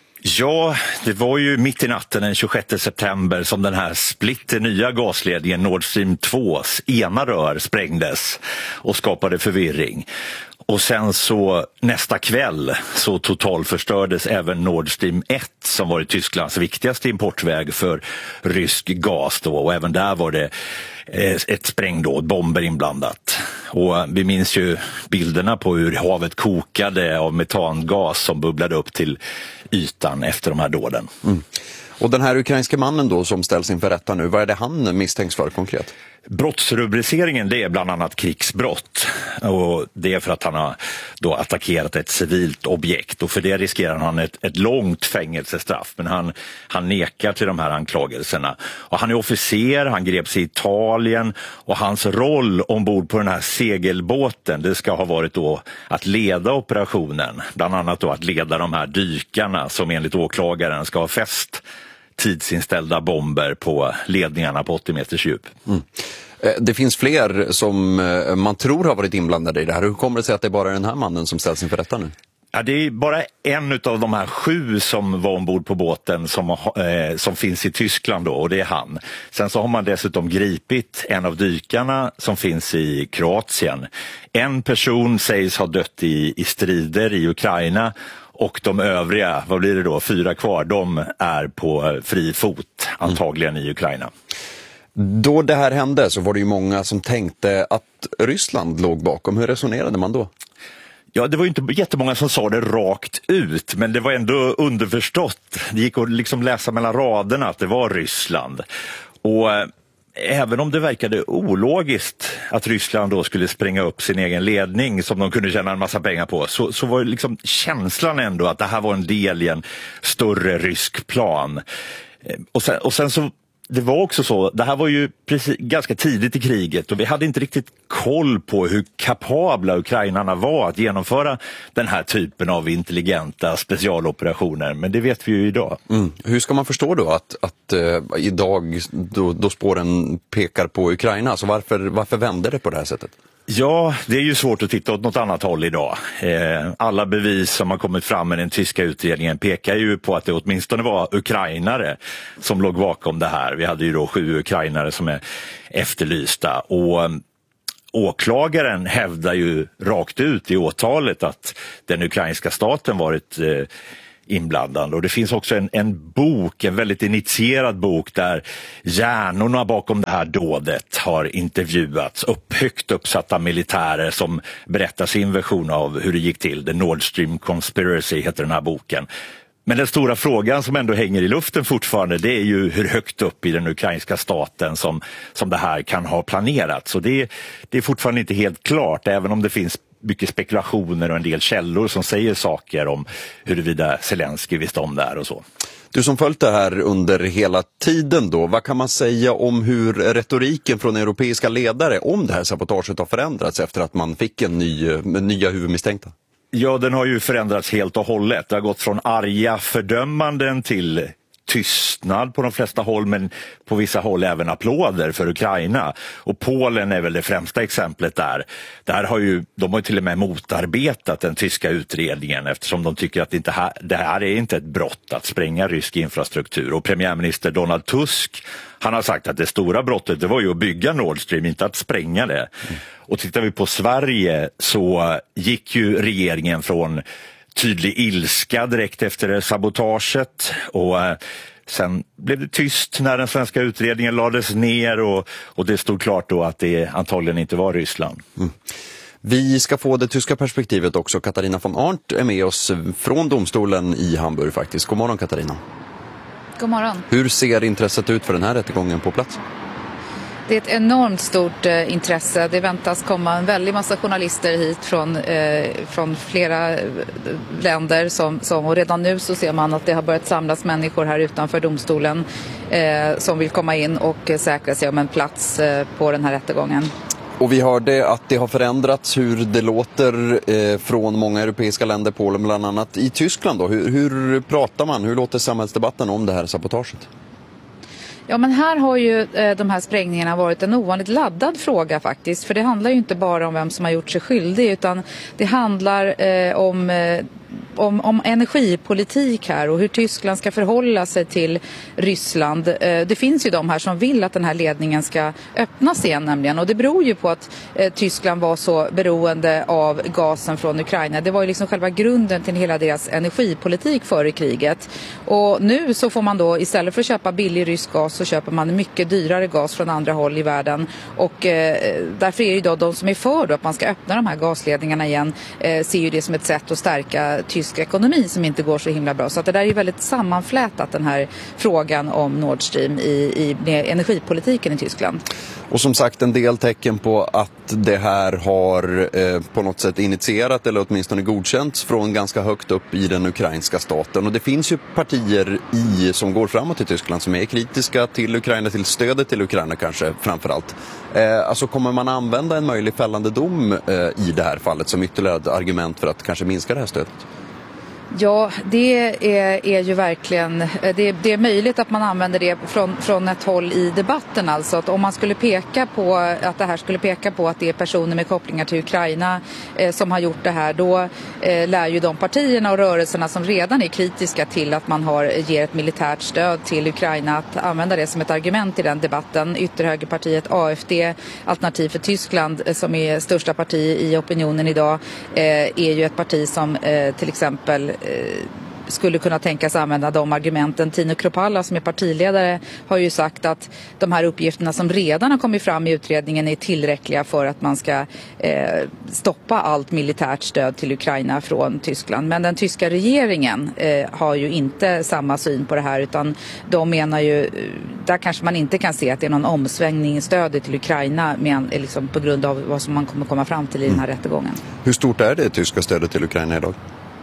Ja, det var ju mitt i natten den tjugosjätte september som den här splitter nya gasledningen Nord Stream tvås ena rör sprängdes och skapade förvirring. Och sen så nästa kväll så totalförstördes även Nord Stream ett som var Tysklands viktigaste importväg för rysk gas då, och även där var det ett sprängdåd, bomber inblandat. Och vi minns ju bilderna på hur havet kokade av metangas som bubblade upp till ytan efter de här dåden. Mm. Och den här ukrainska mannen då som ställs inför rätta nu, vad är det han misstänks för konkret? Brottsrubriceringen, det är bland annat krigsbrott, och det är för att han har då attackerat ett civilt objekt, och för det riskerar han ett, ett långt fängelsestraff, men han, han nekar till de här anklagelserna. Och han är officer, han greps i Italien, och hans roll ombord på den här segelbåten, det ska ha varit då att leda operationen, bland annat då att leda de här dykarna som enligt åklagaren ska ha fäst tidsinställda bomber på ledningarna på åttio meters djup. Mm. Det finns fler som man tror har varit inblandade i det här. Hur kommer det sig att det är bara den här mannen som ställs inför rätta nu? Ja, det är bara en av de här sju som var ombord på båten som, eh, som finns i Tyskland då, och det är han. Sen så har man dessutom gripit en av dykarna som finns i Kroatien. En person sägs ha dött i, i strider i Ukraina. Och de övriga, vad blir det då, fyra kvar, de är på fri fot, antagligen i Ukraina. Då det här hände så var det ju många som tänkte att Ryssland låg bakom. Hur resonerade man då? Ja, det var ju inte jättemånga som sa det rakt ut, men det var ändå underförstått. Det gick att liksom läsa mellan raderna att det var Ryssland. Och även om det verkade ologiskt att Ryssland då skulle spränga upp sin egen ledning som de kunde tjäna en massa pengar på, så, så var liksom känslan ändå att det här var en del i en större rysk plan. Och sen, och sen så det var också så, det här var ju precis, ganska tidigt i kriget och vi hade inte riktigt koll på hur kapabla ukrainarna var att genomföra den här typen av intelligenta specialoperationer, men det vet vi ju idag. Mm. Hur ska man förstå då att, att uh, idag då, då spåren pekar på Ukraina, så varför, varför vänder det på det här sättet? Ja, det är ju svårt att titta åt något annat håll idag. Eh, alla bevis som har kommit fram med den tyska utredningen pekar ju på att det åtminstone var ukrainare som låg bakom det här. Vi hade ju då sju ukrainare som är efterlysta och eh, åklagaren hävdar ju rakt ut i åtalet att den ukrainska staten varit eh, inblandande. Och det finns också en, en bok, en väldigt initierad bok där hjärnorna bakom det här dådet har intervjuats, upp, högt uppsatta militärer som berättar sin version av hur det gick till. The Nord Stream Conspiracy heter den här boken. Men den stora frågan som ändå hänger i luften fortfarande, det är ju hur högt upp i den ukrainska staten som, som det här kan ha planerats. Så det, det är fortfarande inte helt klart, även om det finns mycket spekulationer och en del källor som säger saker om huruvida Zelensky visste om det här och så. Du som följt det här under hela tiden då, vad kan man säga om hur retoriken från europeiska ledare om det här sabotaget har förändrats efter att man fick en ny, nya huvudmisstänkta? Ja, den har ju förändrats helt och hållet. Det har gått från arga fördömanden till tystnad på de flesta håll, men på vissa håll även applåder för Ukraina. Och Polen är väl det främsta exemplet där. Där har ju, de har ju till och med motarbetat den tyska utredningen eftersom de tycker att det, inte här, det här är inte ett brott att spränga rysk infrastruktur. Och premiärminister Donald Tusk, han har sagt att det stora brottet det var ju att bygga Nord Stream, inte att spränga det. Mm. Och tittar vi på Sverige så gick ju regeringen från tydlig ilska direkt efter sabotaget och eh, sen blev det tyst när den svenska utredningen lades ner och, och det stod klart då att det antagligen inte var Ryssland. Mm. Vi ska få det tyska perspektivet också. Katarina von Arndt är med oss från domstolen i Hamburg faktiskt. God morgon Katarina. God morgon. Hur ser intresset ut för den här rättegången på plats? Det är ett enormt stort eh, intresse. Det väntas komma en väldig massa journalister hit från, eh, från flera länder. Som, som, och redan nu så ser man att det har börjat samlas människor här utanför domstolen eh, som vill komma in och eh, säkra sig om en plats eh, på den här rättegången. Och vi hörde att det har förändrats hur det låter eh, från många europeiska länder, Polen bland annat. I Tyskland då, hur, hur pratar man, hur låter samhällsdebatten om det här sabotaget? Ja, men här har ju eh, de här sprängningarna varit en ovanligt laddad fråga faktiskt. För det handlar ju inte bara om vem som har gjort sig skyldig utan det handlar eh, om... Eh, Om, om energipolitik här och hur Tyskland ska förhålla sig till Ryssland. Eh, det finns ju de här som vill att den här ledningen ska öppnas igen nämligen. Och det beror ju på att eh, Tyskland var så beroende av gasen från Ukraina. Det var ju liksom själva grunden till hela deras energipolitik före kriget. Och nu så får man då istället för att köpa billig rysk gas så köper man mycket dyrare gas från andra håll i världen. Och eh, därför är ju då de som är för då att man ska öppna de här gasledningarna igen eh, ser ju det som ett sätt att stärka tysk ekonomi som inte går så himla bra. Så att det där är ju väldigt sammanflätat den här frågan om Nord Stream i, i med energipolitiken i Tyskland. Och som sagt en del tecken på att det här har eh, på något sätt initierat eller åtminstone godkänts från ganska högt upp i den ukrainska staten. Och det finns ju partier i, som går framåt i Tyskland som är kritiska till Ukraina, till stödet till Ukraina kanske framförallt. Eh, alltså kommer man använda en möjlig fällande dom eh, i det här fallet som ytterligare ett argument för att kanske minska det här stödet? Ja, det är, är ju verkligen, det, det är möjligt att man använder det från, från ett håll i debatten. Alltså att om man skulle peka på att det här skulle peka på att det är personer med kopplingar till Ukraina eh, som har gjort det här, då eh, lär ju de partierna och rörelserna som redan är kritiska till att man har, ger ett militärt stöd till Ukraina att använda det som ett argument i den debatten. Ytterhögerpartiet A F D, Alternativ för Tyskland, som är största parti i opinionen idag, eh, är ju ett parti som eh, till exempel skulle kunna tänkas använda de argumenten. Tino Kropalla som är partiledare har ju sagt att de här uppgifterna som redan har kommit fram i utredningen är tillräckliga för att man ska eh, stoppa allt militärt stöd till Ukraina från Tyskland. Men den tyska regeringen eh, har ju inte samma syn på det här, utan de menar ju, där kanske man inte kan se att det är någon omsvängning i stödet till Ukraina med, liksom, på grund av vad som man kommer komma fram till i den här rättegången. Hur stort är det tyska stödet till Ukraina idag?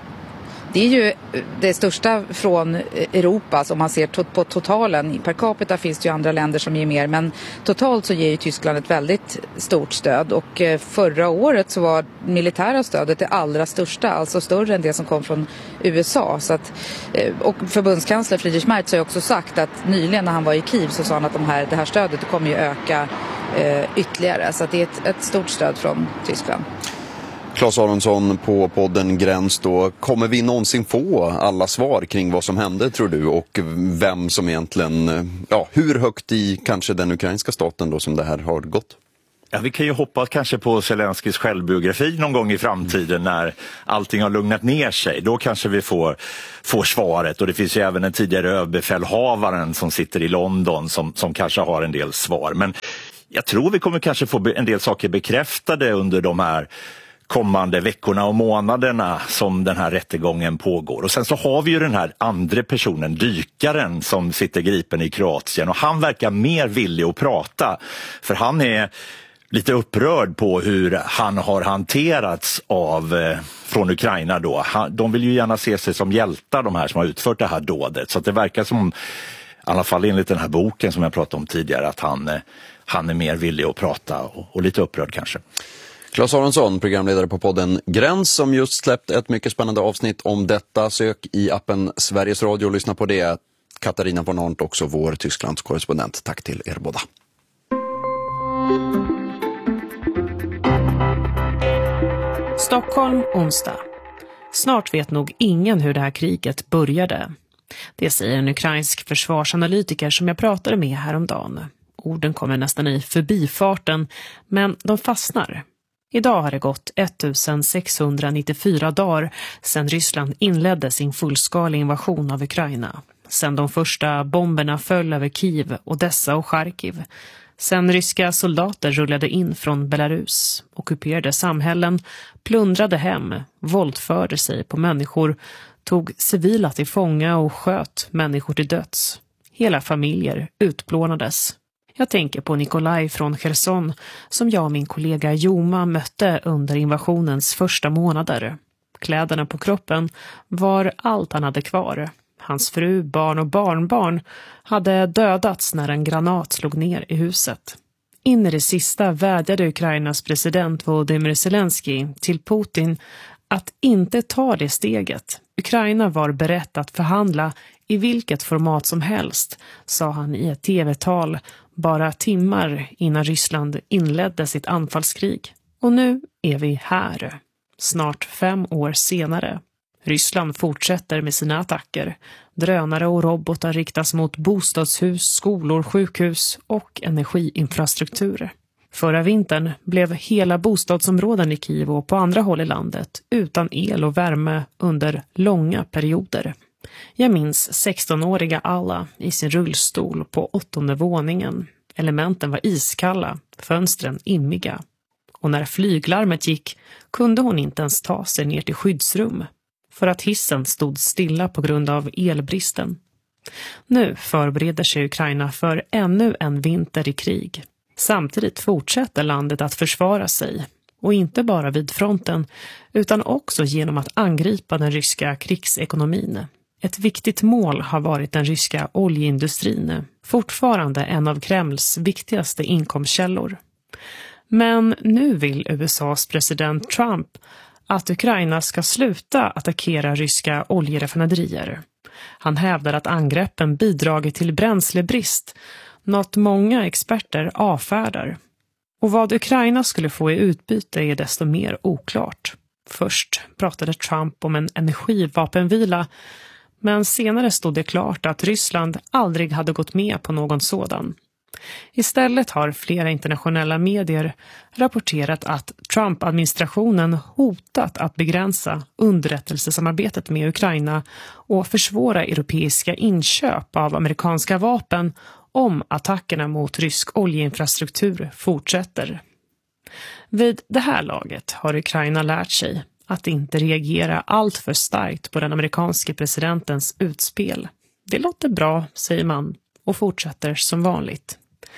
Det är ju det största från Europa, om man ser på totalen. Per capita finns det ju andra länder som ger mer, men totalt så ger ju Tyskland ett väldigt stort stöd. Och förra året så var militära stödet det allra största, alltså större än det som kom från U S A. Så att, och förbundskansler Friedrich Merz har ju också sagt att nyligen när han var i Kiev så sa han att de här, det här stödet kommer ju öka eh, ytterligare. Så att det är ett, ett stort stöd från Tyskland. Claes Aronsson på podden Gräns då. Kommer vi någonsin få alla svar kring vad som hände, tror du? Och vem som egentligen, ja, hur högt i kanske den ukrainska staten då som det här har gått? Ja, vi kan ju hoppas kanske på Zelenskis självbiografi någon gång i framtiden när allting har lugnat ner sig. Då kanske vi får, får svaret. Och det finns ju även en tidigare överbefälhavaren som sitter i London som, som kanske har en del svar. Men jag tror vi kommer kanske få en del saker bekräftade under de här kommande veckorna och månaderna som den här rättegången pågår. Och sen så har vi ju den här andra personen, dykaren, som sitter gripen i Kroatien, och han verkar mer villig att prata, för han är lite upprörd på hur han har hanterats av eh, från Ukraina då. Han, de vill ju gärna se sig som hjältar, de här som har utfört det här dådet, så att det verkar som, i alla fall enligt den här boken som jag pratade om tidigare, att han, eh, han är mer villig att prata och, och lite upprörd kanske. Claes Aronsson, programledare på podden Gräns, som just släppt ett mycket spännande avsnitt om detta. Sök i appen Sveriges Radio och lyssna på det. Katarina von Arndt, också vår Tysklands korrespondent. Tack till er båda. Stockholm, onsdag. Snart vet nog ingen hur det här kriget började. Det säger en ukrainsk försvarsanalytiker som jag pratade med häromdagen. Orden kommer nästan i förbifarten, men de fastnar. Idag har det gått sextonhundranittiofyra dagar sedan Ryssland inledde sin fullskaliga invasion av Ukraina. Sedan de första bomberna föll över Kiev, Odessa och Charkiv. Sedan ryska soldater rullade in från Belarus, ockuperade samhällen, plundrade hem, våldförde sig på människor, tog civila till fånga och sköt människor till döds. Hela familjer utplånades. Jag tänker på Nikolaj från Cherson som jag och min kollega Joma mötte under invasionens första månader. Kläderna på kroppen var allt han hade kvar. Hans fru, barn och barnbarn hade dödats när en granat slog ner i huset. In i det sista vädjade Ukrainas president Volodymyr Zelensky till Putin att inte ta det steget. Ukraina var berett att förhandla i vilket format som helst, sa han i ett tv-tal bara timmar innan Ryssland inledde sitt anfallskrig. Och nu är vi här, snart fem år senare. Ryssland fortsätter med sina attacker. Drönare och robotar riktas mot bostadshus, skolor, sjukhus och energiinfrastruktur. Förra vintern blev hela bostadsområden i Kiev och på andra håll i landet utan el och värme under långa perioder. Jag minns sextonåriga Alla i sin rullstol på åttonde våningen. Elementen var iskalla, fönstren immiga. Och när flyglarmet gick kunde hon inte ens ta sig ner till skyddsrum, för att hissen stod stilla på grund av elbristen. Nu förbereder sig Ukraina för ännu en vinter i krig. Samtidigt fortsätter landet att försvara sig, och inte bara vid fronten utan också genom att angripa den ryska krigsekonomin. Ett viktigt mål har varit den ryska oljeindustrin, fortfarande en av Kremls viktigaste inkomstkällor. Men nu vill U S A:s president Trump att Ukraina ska sluta attackera ryska oljeraffinaderier. Han hävdar att angreppen bidragit till bränslebrist, något många experter avfärdar. Och vad Ukraina skulle få i utbyte är desto mer oklart. Först pratade Trump om en energivapenvila, men senare stod det klart att Ryssland aldrig hade gått med på någon sådan. Istället har flera internationella medier rapporterat att Trump-administrationen hotat att begränsa underrättelsesamarbetet med Ukraina och försvåra europeiska inköp av amerikanska vapen om attackerna mot rysk oljeinfrastruktur fortsätter. Vid det här laget har Ukraina lärt sig att inte reagera allt för starkt på den amerikanske presidentens utspel. Det låter bra, säger man, och fortsätter som vanligt.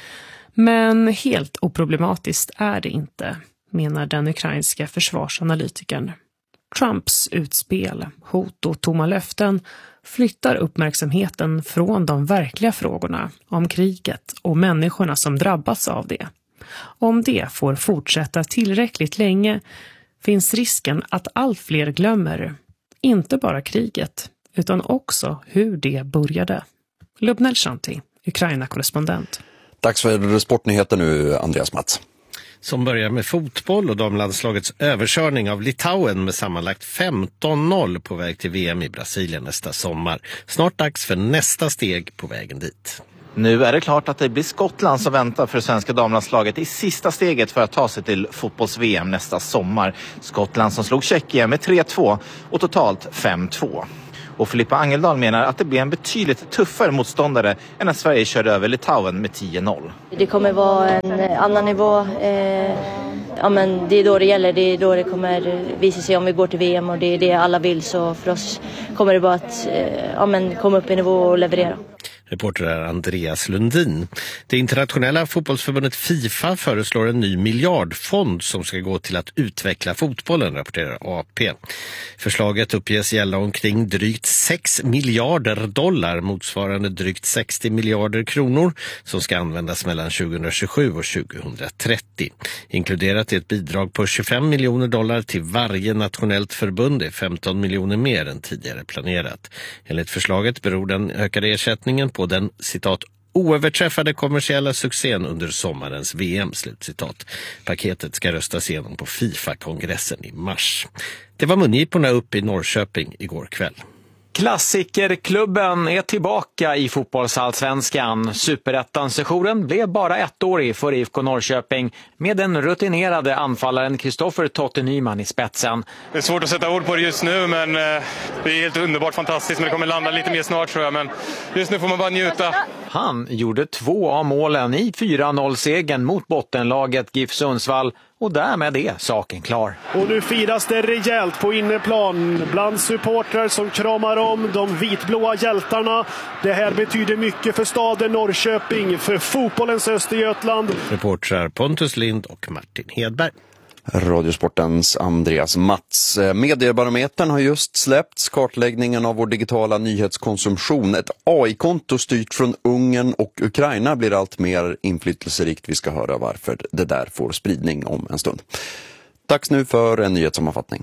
Men helt oproblematiskt är det inte, menar den ukrainska försvarsanalytikern. Trumps utspel, hot och tomma löften flyttar uppmärksamheten från de verkliga frågorna om kriget och människorna som drabbas av det. Om det får fortsätta tillräckligt länge finns risken att allt fler glömmer, inte bara kriget, utan också hur det började. Lubnel Shanti, Ukraina-korrespondent. Dags för sportnyheter nu, Andreas Mats. Som börjar med fotboll och damlandslagets överkörning av Litauen med sammanlagt femton noll på väg till V M i Brasilien nästa sommar. Snart dags för nästa steg på vägen dit. Nu är det klart att det blir Skottland som väntar för svenska damlandslaget i sista steget för att ta sig till fotbolls-V M nästa sommar. Skottland som slog Tjeckien med tre två och totalt fem två. Och Filippa Angeldal menar att det blir en betydligt tuffare motståndare än att Sverige körde över Litauen med tio noll. Det kommer vara en annan nivå. Eh, ja, men det är då det gäller. Det är då det kommer visa sig om vi går till V M och det är det alla vill. Så för oss kommer det bara att eh, ja, men komma upp i nivå och leverera. Reporter är Andreas Lundin. Det internationella fotbollsförbundet FIFA föreslår en ny miljardfond som ska gå till att utveckla fotbollen, rapporterar A P. Förslaget uppges gälla omkring drygt sex miljarder dollar, motsvarande drygt sextio miljarder kronor, som ska användas mellan tjugohundratjugosju och tjugohundratrettio. Inkluderat är ett bidrag på tjugofem miljoner dollar till varje nationellt förbund, är femton miljoner mer än tidigare planerat. Enligt förslaget beror den ökade ersättningen på den, citat, oöverträffade kommersiella succén under sommarens V M, slutcitat. Paketet ska röstas igenom på FIFA-kongressen i mars. Det var mungiporna upp i Norrköping igår kväll. Klassikerklubben är tillbaka i fotbollsallsvenskan. Superettan-sessionen blev bara ettårig för I F K Norrköping med den rutinerade anfallaren Kristoffer Totte Nyman i spetsen. Det är svårt att sätta ord på det just nu, men det är helt underbart fantastiskt. Men det kommer landa lite mer snart, tror jag. Men just nu får man bara njuta. Han gjorde två av målen i fyra noll-segern mot bottenlaget GIF Sundsvall. Och därmed är saken klar. Och nu firas det rejält på inneplan bland supportrar som kramar om de vitblåa hjältarna. Det här betyder mycket för staden Norrköping, för fotbollens Östergötland. Reportrar Pontus Lind och Martin Hedberg. Radiosportens Andreas Mats. Mediebarometern har just släppts, kartläggningen av vår digitala nyhetskonsumtion. Ett A I-konto styrt från Ungern och Ukraina blir allt mer inflytelserikt. Vi ska höra varför det där får spridning om en stund. Dags nu för en nyhetssammanfattning.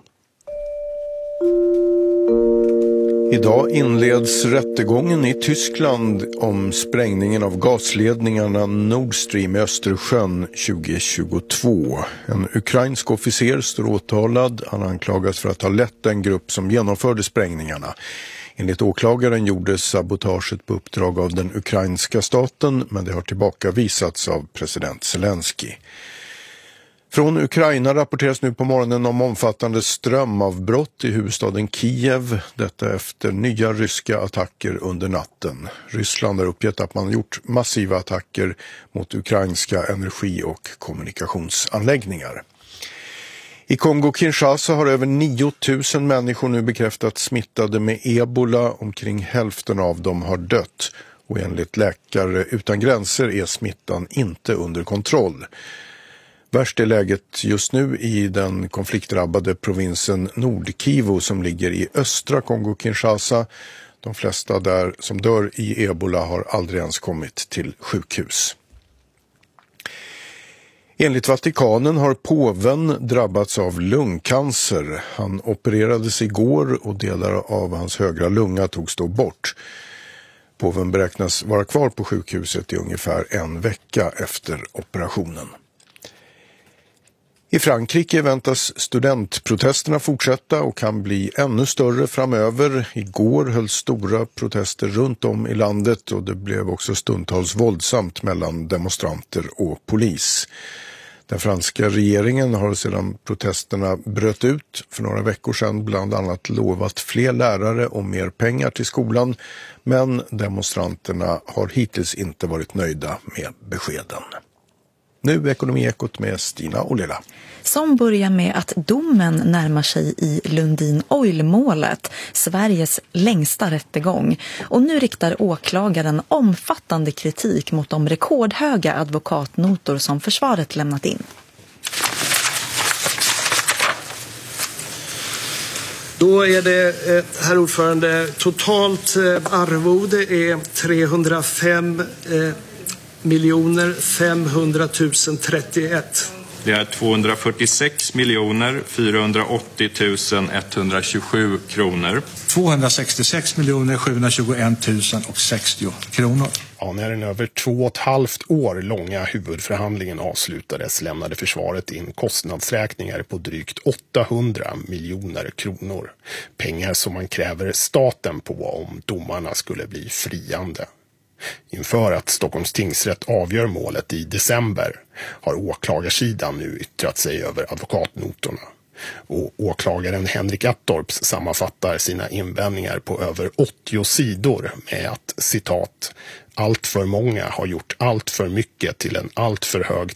Idag inleds rättegången i Tyskland om sprängningen av gasledningarna Nord Stream i Östersjön tjugohundratjugotvå. En ukrainsk officer står åtalad. Han anklagas för att ha lett den grupp som genomförde sprängningarna. Enligt åklagaren gjordes sabotaget på uppdrag av den ukrainska staten, men det har tillbakavisats av president Zelensky. Från Ukraina rapporteras nu på morgonen om omfattande strömavbrott i huvudstaden Kiev. Detta efter nya ryska attacker under natten. Ryssland har uppgett att man gjort massiva attacker mot ukrainska energi- och kommunikationsanläggningar. I Kongo-Kinshasa har över nio tusen människor nu bekräftats smittade med ebola. Omkring hälften av dem har dött. Och enligt Läkare utan gränser är smittan inte under kontroll. Värst är läget just nu i den konfliktdrabbade provinsen Nord-Kivu som ligger i östra Kongo-Kinshasa. De flesta där som dör i ebola har aldrig ens kommit till sjukhus. Enligt Vatikanen har påven drabbats av lungcancer. Han opererades igår och delar av hans högra lunga togs då bort. Påven beräknas vara kvar på sjukhuset i ungefär en vecka efter operationen. I Frankrike väntas studentprotesterna fortsätta och kan bli ännu större framöver. Igår hölls stora protester runt om i landet och det blev också stundtals våldsamt mellan demonstranter och polis. Den franska regeringen har sedan protesterna bröt ut för några veckor sedan bland annat lovat fler lärare och mer pengar till skolan, men demonstranterna har hittills inte varit nöjda med beskeden. Nu Ekonomiekot med Stina Olela. Som börjar med att domen närmar sig i Lundin Oil-målet, Sveriges längsta rättegång. Och nu riktar åklagaren omfattande kritik mot de rekordhöga advokatnotor som försvaret lämnat in. Då är det, herr ordförande, totalt arvode är trehundrafem miljoner femhundratusen trettioett. Det är tvåhundrafyrtiosex miljoner fyrahundraåttio tusen etthundratjugosju kronor. tvåhundrasextiosex miljoner sjuhundratjugoett tusen sextio kronor. Ja, när den över två och ett halvt år långa huvudförhandlingen avslutades lämnade försvaret in kostnadsräkningar på drygt åttahundra miljoner kronor. Pengar som man kräver staten på om domarna skulle bli friande. Inför att Stockholms tingsrätt avgör målet i december har åklagarsidan nu yttrat sig över advokatnotorna. Och åklagaren Henrik Attorps sammanfattar sina invändningar på över åttio sidor med att, citat, allt för många har gjort allt för mycket till en allt för hög